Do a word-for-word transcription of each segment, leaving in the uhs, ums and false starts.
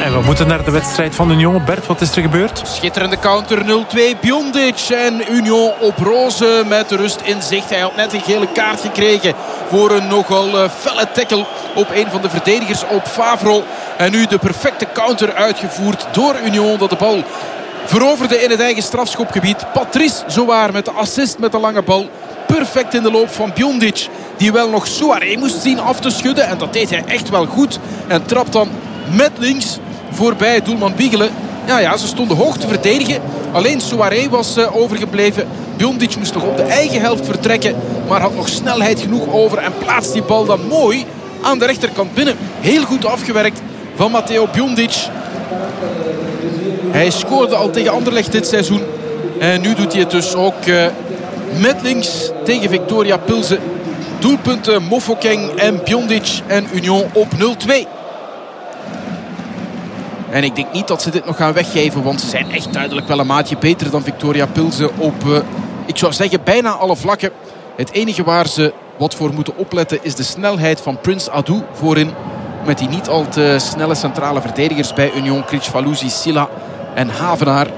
En we moeten naar de wedstrijd van Union. Bert, wat is er gebeurd? Schitterende counter, nul twee. Biondic en Union op roze met de rust in zicht. Hij had net een gele kaart gekregen voor een nogal uh, felle tackle op een van de verdedigers op Favro. En nu de perfecte counter uitgevoerd door Union, dat de bal veroverde in het eigen strafschopgebied. Patrice zowaar met de assist met de lange bal. Perfect in de loop van Biondic, die wel nog Souaré moest zien af te schudden. En dat deed hij echt wel goed. En trapt dan met links voorbij doelman Wiegelen. Ja, ja, ze stonden hoog te verdedigen. Alleen Souaré was uh, overgebleven. Biondic moest nog op de eigen helft vertrekken, maar had nog snelheid genoeg over en plaatst die bal dan mooi aan de rechterkant binnen. Heel goed afgewerkt van Matteo Biondic. Hij scoorde al tegen Anderlecht dit seizoen. En nu doet hij het dus ook uh, met links tegen Victoria Pilsen. Doelpunten Mofokeng en Biondic en Union op nul twee. En ik denk niet dat ze dit nog gaan weggeven, want ze zijn echt duidelijk wel een maatje beter dan Victoria Pilsen op, uh, ik zou zeggen, bijna alle vlakken. Het enige waar ze wat voor moeten opletten is de snelheid van Prince Adu voorin. Met die niet al te snelle centrale verdedigers bij Union, Kricfalusi, Silla en Havenaar.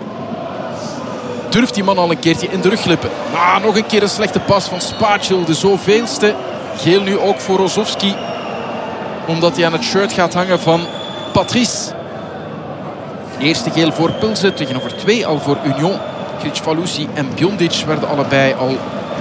Durft die man al een keertje in de rug glippen. Ah, nog een keer een slechte pas van Spatschel, de zoveelste. Geel nu ook voor Rozovski, omdat hij aan het shirt gaat hangen van Patrice. Eerste geel voor Pilsen, tegenover twee al voor Union. Kricfalusi en Biondic werden allebei al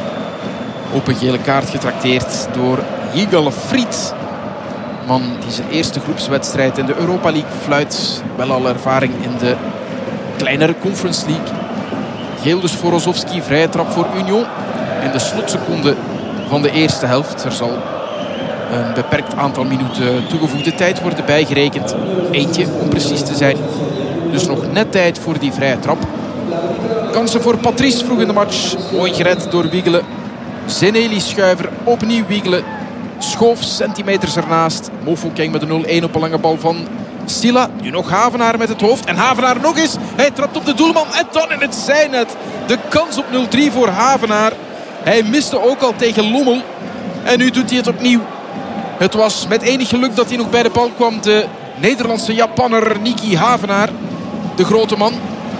op een gele kaart getrakteerd door Yigal Fried. Man die zijn eerste groepswedstrijd in de Europa League fluit. Wel al ervaring in de kleinere Conference League. Geel dus voor Rozovski, vrije trap voor Union. In de slotseconde van de eerste helft. Er zal een beperkt aantal minuten toegevoegde tijd worden bijgerekend. Eentje om precies te zijn. Dus nog net tijd voor die vrije trap. Kansen voor Patrice vroeg in de match. Mooi gered door Wiegelen. Zeneli schuiver, opnieuw Wiegelen. Schoof centimeters ernaast. Mofokeng met de nul een op een lange bal van Silla. Nu nog Havenaar met het hoofd. En Havenaar nog eens. Hij trapt op de doelman. En dan in het zijnet. De kans op nul drie voor Havenaar. Hij miste ook al tegen Lommel. En nu doet hij het opnieuw. Het was met enig geluk dat hij nog bij de bal kwam. De Nederlandse Japanner Niki Havenaar. De grote man.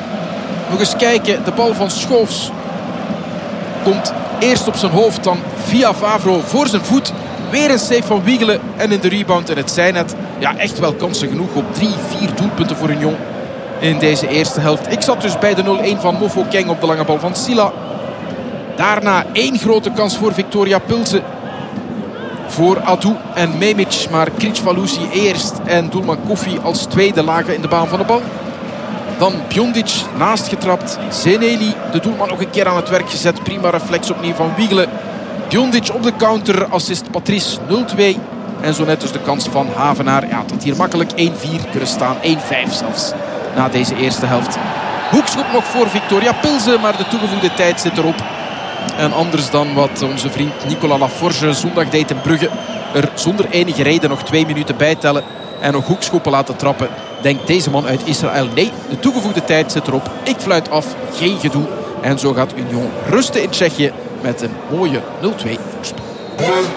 Nog eens kijken. De bal van Schoofs komt eerst op zijn hoofd. Dan via Favro voor zijn voet. Weer een save van Wiegelen. En in de rebound in het zijnet. Ja, echt wel kansen genoeg op drie, vier doelpunten voor Union in deze eerste helft. Ik zat dus bij de nul een van Mofokeng op de lange bal van Silla. Daarna één grote kans voor Victoria Pilsen. Voor Adu en Memic. Maar Kricfalusi eerst en doelman Kofi als tweede lagen in de baan van de bal. Dan Biondic naast getrapt. Zeneli, de doelman, nog een keer aan het werk gezet. Prima reflex opnieuw van Wiegelen. Biondic op de counter. Assist Patrice nul twee. En zo net dus de kans van Havenaar. Ja, dat hier makkelijk één vier kunnen staan. één vijf zelfs na deze eerste helft. Hoekschop nog voor Victoria Pilsen. Maar de toegevoegde tijd zit erop. En anders dan wat onze vriend Nicolas Laforge zondag deed in Brugge. Er zonder enige reden nog twee minuten bijtellen. En nog hoekschoppen laten trappen. Denkt deze man uit Israël. Nee, de toegevoegde tijd zit erop. Ik fluit af. Geen gedoe. En zo gaat Union rusten in Tsjechië met een mooie nul twee voorsprong.